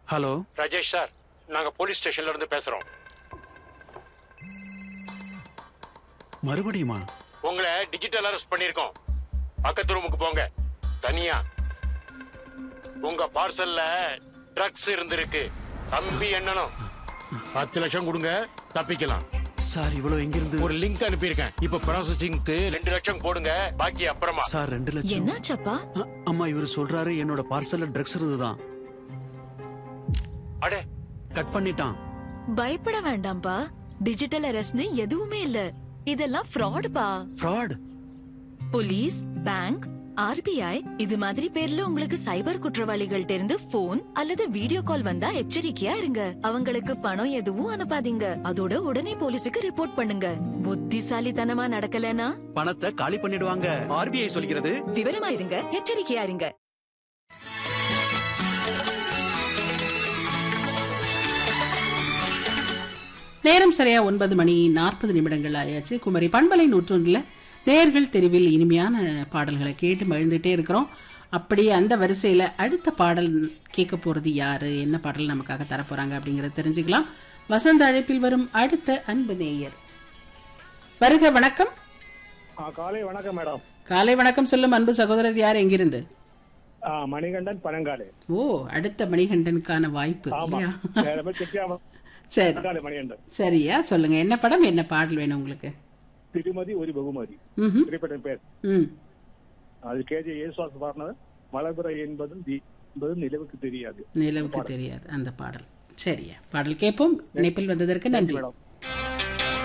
Hello Rajesh sir, நாங்க police ஸ்டேஷன்ல இருந்து பேசுறோம். மறுபடியுமா? உங்களை டிஜிட்டல் அரெஸ்ட் பண்ணிருக்கோம். பக்கத்து ரூமுக்கு போங்க. தனியா. உங்க பார்சல்ல ட்ரக்ஸ் இருந்திருக்கு. தம்பி என்னனும் 10 லட்சம் கொடுங்க, தப்பிக்கலாம். சார் இவ்வளவு எங்கிருந்து? ஒரு லிங்க் அனுப்பியிருக்கேன். இப்ப ப்ராசஸிங்க்கு 2 லட்சம் போடுங்க, பாக்கி அப்புறமா. சார் 2 லட்சம். என்னாச்சப்பா? அம்மா இவரு சொல்றாரு என்னோட பார்சல்ல ட்ரக்ஸ் இருந்துதான். அடே, கட் பண்ணிட்டான். பயப்பட வேண்டாம்பா. டிஜிட்டல் அரெஸ்ட்னு எதுவுமே இல்ல. இதெல்லாம் ஃப்ராடுப்பா. ஃப்ராட்? போலீஸ், பேங்க், ஆர்பிஐ இது மாதிரி பேர்ல உங்களுக்கு சைபர் குற்றவாளிகள் தெரிந்து போன் அல்லது வீடியோ கால் வந்தா எச்சரிக்கையா இருங்க. அவங்களுக்கு பணம் எதுவும் அனுப்பாதீங்க. அதோட உடனே போலீஸுக்கு ரிப்போர்ட் பண்ணுங்க. புத்திசாலித்தனமா நடக்கலனா பணத்தை காலி பண்ணிடுவாங்க. ஆர்பிஐ சொல்கிறது. விவரமா இருங்க, எச்சரிக்கையா இருங்க. நேரம் சரியா 9:40 ஆயாச்சு. குமரி பண்பலை 101 நேயர்கள் தெருவில் இனிமையான பாடல்களை கேட்டு மகிழ்ந்துட்டே இருக்கிறோம். அப்படியே அந்த வரிசையில் அடுத்த பாடல் கேட்க போகிறது யாரு, என்ன பாடல் நமக்காக தரப்போறாங்க அப்படிங்கிறத தெரிஞ்சுக்கலாம். வசந்த அழைப்பில் வரும் அடுத்த அன்பு நேயர் வருக. வணக்கம். காலை வணக்கம் மேடம். காலை வணக்கம் சொல்லும் அன்பு சகோதரர் யார், எங்கிருந்து? மணிகண்டன் பனங்காடு. ஓ, அடுத்த மணிகண்டனுக்கான வாய்ப்பு இல்லையா? சரி, சரியா சொல்லுங்க. என்ன படம், என்ன பாடல் வேணும் உங்களுக்கு? திருமதி ஒரு பகுமதி திரைப்படம் பேர். அது கேஜே யேசுதாஸ் பாடினது. மலபுரை என்பதும் நிலவுக்கு தெரியாது. நிலவுக்கு தெரியாது அந்த பாடல். சரியா, பாடல் கேட்போம். இணைப்பில் வந்ததற்கு நன்றி.